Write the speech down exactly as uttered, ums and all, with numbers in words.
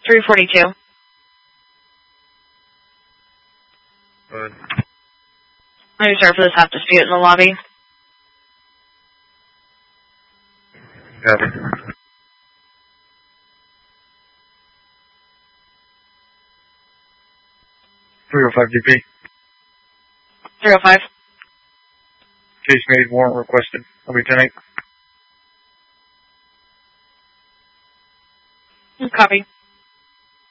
three forty-two. Good. I'm sorry for this half dispute in the lobby. Copy. three oh five D P. three oh five. Case made, warrant requested. I'll be ten eight. Copy.